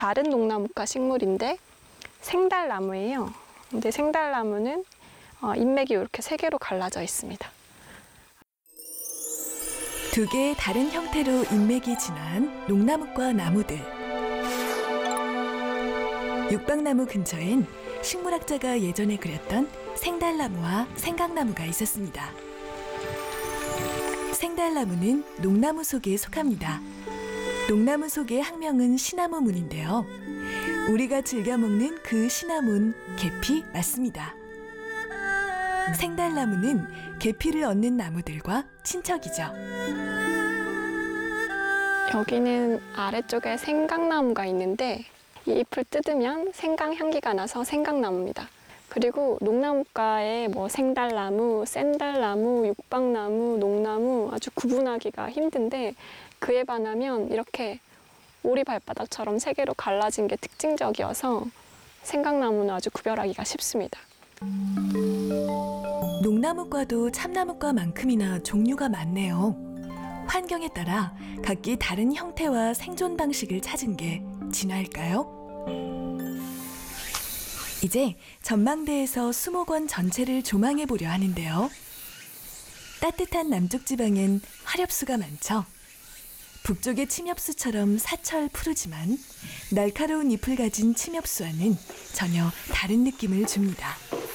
다른 농나무과 식물인데 생달나무예요. 근데 생달나무는 잎맥이 이렇게 세 개로 갈라져 있습니다. 두 개의 다른 형태로 잎맥이 진화한 농나무과 나무들. 육박나무 근처엔 식물학자가 예전에 그렸던 생달나무와 생강나무가 있었습니다. 생달나무는 농나무 속에 속합니다. 농나무 속의 학명은 시나모문인데요. 우리가 즐겨 먹는 그 시나몬, 계피 맞습니다. 생달나무는 계피를 얻는 나무들과 친척이죠. 여기는 아래쪽에 생강나무가 있는데 이 잎을 뜯으면 생강 향기가 나서 생강나무입니다. 그리고 농나무과에 생달나무, 샌달나무, 육박나무, 농나무 아주 구분하기가 힘든데 그에 반하면 이렇게 오리 발바닥처럼 세 개로 갈라진 게 특징적이어서 생강나무는 아주 구별하기가 쉽습니다. 농나무과도 참나무과만큼이나 종류가 많네요. 환경에 따라 각기 다른 형태와 생존 방식을 찾은 게 진화일까요? 이제 전망대에서 수목원 전체를 조망해 보려 하는데요. 따뜻한 남쪽 지방엔 화렵수가 많죠. 북쪽의 침엽수처럼 사철 푸르지만 날카로운 잎을 가진 침엽수와는 전혀 다른 느낌을 줍니다.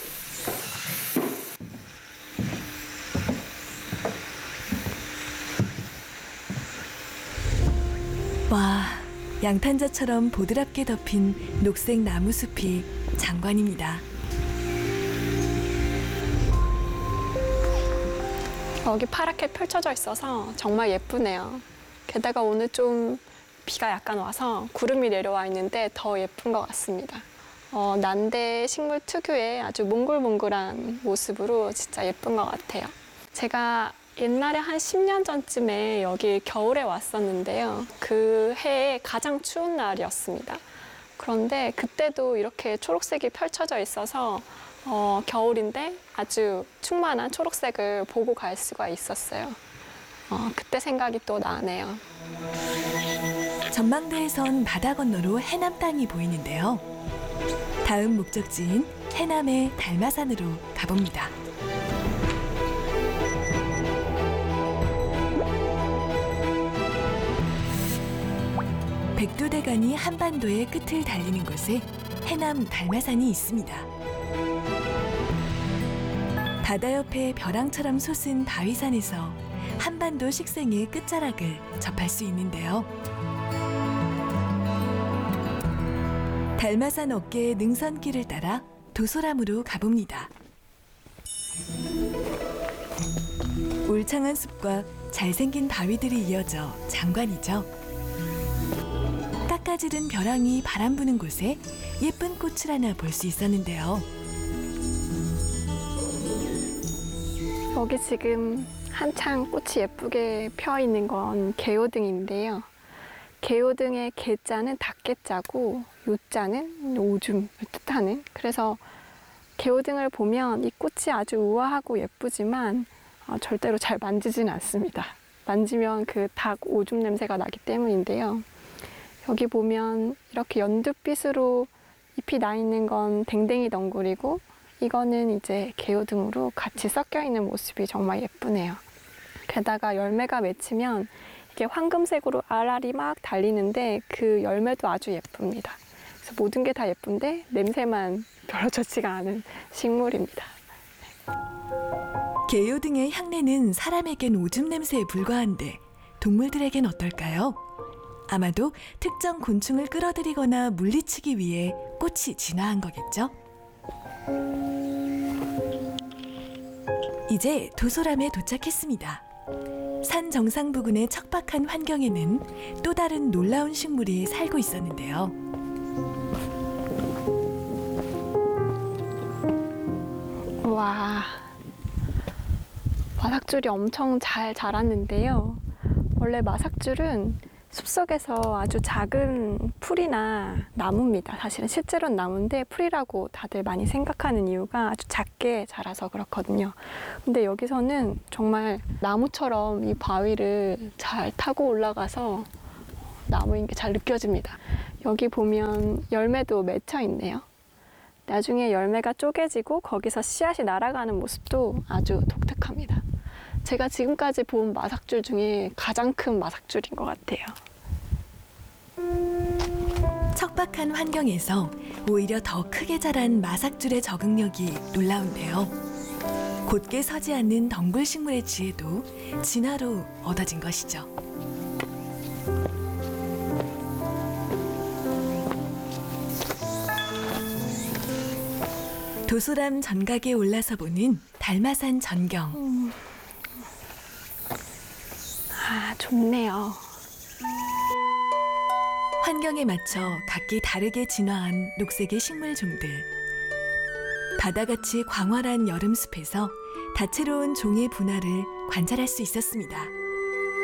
와, 양탄자처럼 보드랍게 덮인 녹색 나무숲이 장관입니다. 여기 파랗게 펼쳐져 있어서 정말 예쁘네요. 게다가 오늘 좀 비가 약간 와서 구름이 내려와 있는데 더 예쁜 것 같습니다. 난대 식물 특유의 아주 몽글몽글한 모습으로 진짜 예쁜 것 같아요. 제가 옛날에 한 10년 전쯤에 여기 겨울에 왔었는데요. 그 해에 가장 추운 날이었습니다. 그런데 그때도 이렇게 초록색이 펼쳐져 있어서 겨울인데 아주 충만한 초록색을 보고 갈 수가 있었어요. 그때 생각이 또 나네요. 전망대에선 바다 건너로 해남 땅이 보이는데요. 다음 목적지인 해남의 달마산으로 가봅니다. 백두대간이 한반도의 끝을 달리는 곳에 해남 달마산이 있습니다. 바다 옆에 벼랑처럼 솟은 바위산에서 한반도 식생의 끝자락을 접할 수 있는데요. 달마산 어깨의 능선길을 따라 도소람으로 가봅니다. 울창한 숲과 잘생긴 바위들이 이어져 장관이죠. 깎아지른 벼랑이 바람 부는 곳에 예쁜 꽃을 하나 볼 수 있었는데요. 여기 지금 한창 꽃이 예쁘게 펴 있는 건 개요등인데요. 개요등의 개자는 닭개자고 요자는 오줌을 뜻하는, 그래서 개요등을 보면 이 꽃이 아주 우아하고 예쁘지만 절대로 잘 만지진 않습니다. 만지면 그 닭 오줌 냄새가 나기 때문인데요. 여기 보면 이렇게 연두빛으로 잎이 나 있는 건 댕댕이 덩굴이고 이거는 이제 개요등으로 같이 섞여 있는 모습이 정말 예쁘네요. 게다가 열매가 맺히면 이게 황금색으로 알알이 막 달리는데 그 열매도 아주 예쁩니다. 그래서 모든 게 다 예쁜데 냄새만 별로 좋지가 않은 식물입니다. 개요등의 향내는 사람에겐 오줌 냄새에 불과한데 동물들에겐 어떨까요? 아마도 특정 곤충을 끌어들이거나 물리치기 위해 꽃이 진화한 거겠죠? 이제 도소람에 도착했습니다. 산 정상 부근의 척박한 환경에는 또 다른 놀라운 식물이 살고 있었는데요. 와, 마삭줄이 엄청 잘 자랐는데요. 원래 마삭줄은 숲속에서 아주 작은 풀이나 나무입니다. 사실은 실제로는 나무인데 풀이라고 다들 많이 생각하는 이유가 아주 작게 자라서 그렇거든요. 근데 여기서는 정말 나무처럼 이 바위를 잘 타고 올라가서 나무인 게 잘 느껴집니다. 여기 보면 열매도 맺혀 있네요. 나중에 열매가 쪼개지고 거기서 씨앗이 날아가는 모습도 아주 독특합니다. 제가 지금까지 본 마삭줄 중에 가장 큰 마삭줄인 것 같아요. 척박한 환경에서 오히려 더 크게 자란 마삭줄의 적응력이 놀라운데요. 곧게 서지 않는 덩굴 식물의 지혜도 진화로 얻어진 것이죠. 도소람 전각에 올라서 보는 달마산 전경. 아, 좋네요. 환경에 맞춰 각기 다르게 진화한 녹색의 식물 종들. 바다같이 광활한 여름숲에서 다채로운 종의 분화를 관찰할 수 있었습니다.